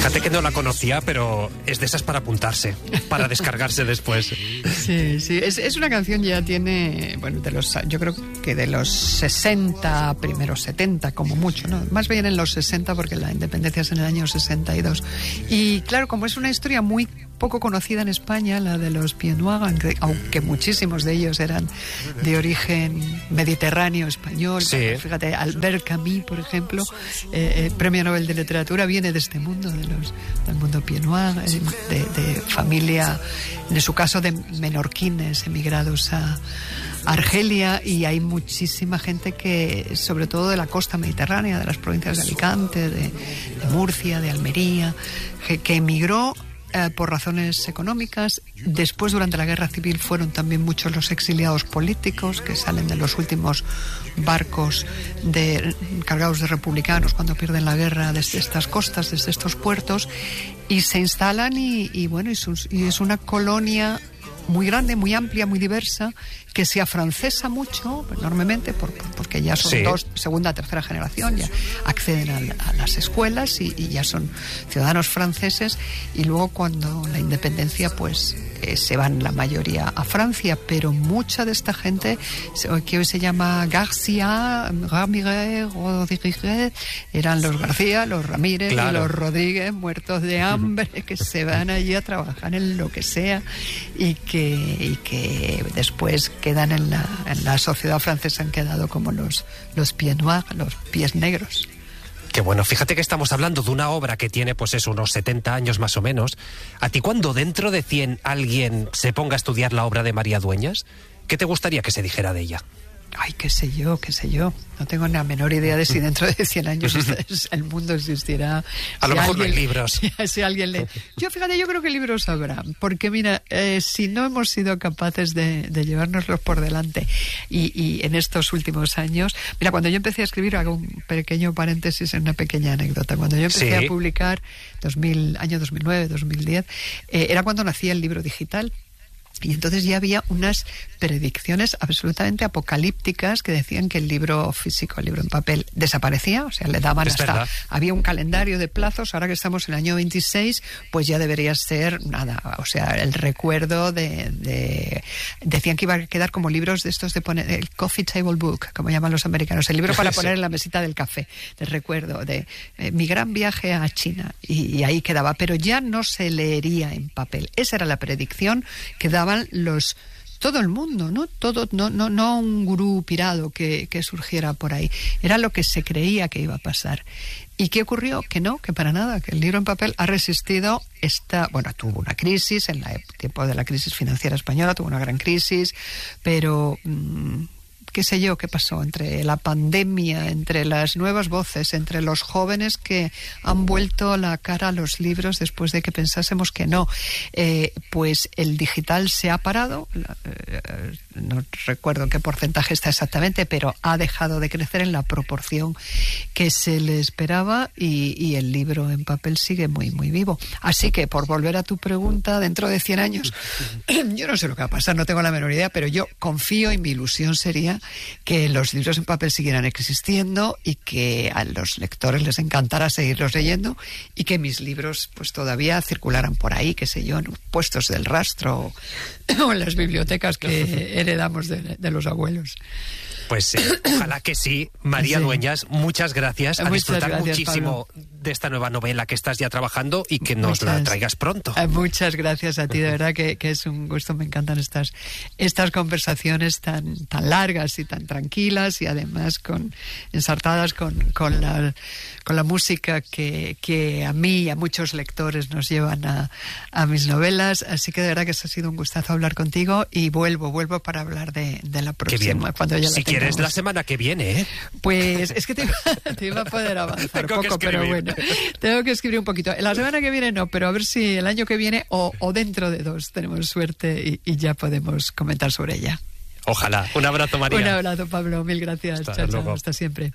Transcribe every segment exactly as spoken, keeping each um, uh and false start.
Fíjate que no la conocía, pero es de esas para apuntarse, para descargarse después. Sí, sí, es, es una canción ya tiene, bueno, de los, yo creo que de los sesenta, primeros setenta como mucho, ¿no? Más bien en los sesenta porque la independencia es en el año sesenta y dos. Y claro, como es una historia muy poco conocida en España, la de los Pieds Noirs, aunque muchísimos de ellos eran de origen mediterráneo español. Sí. Fíjate, Albert Camus, por ejemplo, eh, eh, premio Nobel de Literatura, viene de este mundo, de los, del mundo Pieds Noirs, eh, de, de familia, en su caso de menorquines emigrados a Argelia, y hay muchísima gente que, sobre todo de la costa mediterránea, de las provincias de Alicante, de, de Murcia, de Almería, que, que emigró Eh, por razones económicas. Después, durante la guerra civil, fueron también muchos los exiliados políticos que salen de los últimos barcos de, cargados de republicanos cuando pierden la guerra desde estas costas, desde estos puertos, y se instalan y, y bueno, y, sus, y es una colonia muy grande, muy amplia, muy diversa, que se afrancesa mucho, enormemente, por, por, porque ya son sí. dos, segunda, tercera generación, ya acceden a, a las escuelas y, y ya son ciudadanos franceses, y luego cuando la independencia, pues eh, se van la mayoría a Francia, pero mucha de esta gente, que hoy se llama García, Ramírez, Rodríguez, eran los García, los Ramírez claro. y los Rodríguez, muertos de hambre, que se van allí a trabajar en lo que sea, y que, y que después quedan en la, en la sociedad francesa, han quedado como los, los pieds noirs, los pies negros. Qué bueno, fíjate que estamos hablando de una obra que tiene pues eso, unos setenta años más o menos. ¿A ti cuando dentro de cien alguien se ponga a estudiar la obra de María Dueñas, qué te gustaría que se dijera de ella? Ay, qué sé yo, qué sé yo. No tengo ni la menor idea de si dentro de cien años el mundo existirá. A si lo mejor alguien, no hay libros. Si, si alguien lee. Yo, fíjate, yo creo que libros habrá. Porque, mira, eh, si no hemos sido capaces de, de llevárnoslos por delante y, y en estos últimos años... Mira, cuando yo empecé a escribir, hago un pequeño paréntesis en una pequeña anécdota. Cuando yo empecé sí. a publicar, dos mil, año dos mil nueve, dos mil diez, eh, era cuando nacía el libro digital. Y entonces ya había unas predicciones absolutamente apocalípticas que decían que el libro físico, el libro en papel, desaparecía, o sea, le daban es hasta... verdad. Había un calendario de plazos, ahora que estamos en el año veintiséis, pues ya debería ser nada, o sea, el recuerdo de... de decían que iba a quedar como libros de estos de poner, el coffee table book, como llaman los americanos, el libro para poner sí. en la mesita del café, de recuerdo, de eh, mi gran viaje a China, y, y ahí quedaba, pero ya no se leería en papel. Esa era la predicción que daba los todo el mundo, no todo, no, no, no un gurú pirado que, que surgiera por ahí. Era lo que se creía que iba a pasar. ¿Y qué ocurrió? Que no, que para nada, que el libro en papel ha resistido esta, bueno, tuvo una crisis en el tiempo de la crisis financiera española, tuvo una gran crisis, pero mmm, qué sé yo, qué pasó entre la pandemia, entre las nuevas voces, entre los jóvenes que han vuelto la cara a los libros después de que pensásemos que no. Eh, pues el digital se ha parado, eh, no recuerdo en qué porcentaje está exactamente, pero ha dejado de crecer en la proporción que se le esperaba, y, y el libro en papel sigue muy, muy vivo. Así que, por volver a tu pregunta, dentro de cien años, yo no sé lo que va a pasar, no tengo la menor idea, pero yo confío, y mi ilusión sería que los libros en papel siguieran existiendo y que a los lectores les encantara seguirlos leyendo, y que mis libros pues todavía circularan por ahí, qué sé yo, en puestos del rastro o en las bibliotecas que heredamos de, de los abuelos. Pues eh, ojalá que sí. María sí. Dueñas, muchas gracias. A muchas disfrutar gracias, muchísimo Pablo. de esta nueva novela que estás ya trabajando, y que nos muchas, la traigas pronto. Muchas gracias a ti, de verdad que, que es un gusto. Me encantan estas, estas conversaciones tan, tan largas y tan tranquilas, y además con ensartadas con, con, la, con la música que, que a mí y a muchos lectores nos llevan a, a mis novelas. Así que de verdad que ha sido un gustazo hablar contigo, y vuelvo, vuelvo para hablar de, de la próxima. Qué bien. Cuando ya si la quieres la semana que viene, ¿eh? Pues es que te, te iba a poder avanzar un poco, pero bueno, tengo que escribir un poquito. La semana que viene no, pero a ver si el año que viene o, o dentro de dos tenemos suerte y, y ya podemos comentar sobre ella. Ojalá. Un abrazo, María. Un abrazo, Pablo. Mil gracias. Hasta chao, luego. chao. Hasta siempre.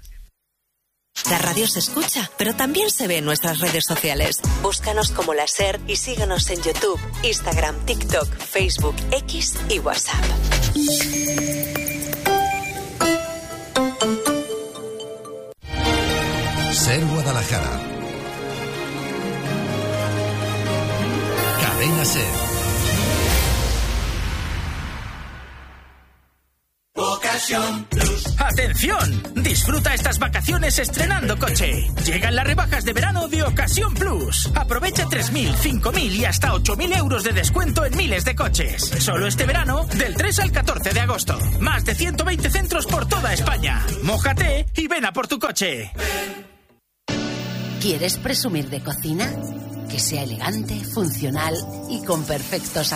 La radio se escucha, pero también se ve en nuestras redes sociales. Búscanos como La SER y síguenos en YouTube, Instagram, TikTok, Facebook, X y WhatsApp. SER Guadalajara. Cadena Ser. Ocasión Plus. ¡Atención! Disfruta estas vacaciones estrenando coche. Llegan las rebajas de verano de Ocasión Plus. Aprovecha tres mil, cinco mil y hasta ocho mil euros de descuento en miles de coches. Solo este verano, del tres al catorce de agosto. Más de ciento veinte centros por toda España. Mójate y ven a por tu coche. ¿Quieres presumir de cocina? Que sea elegante, funcional y con perfectos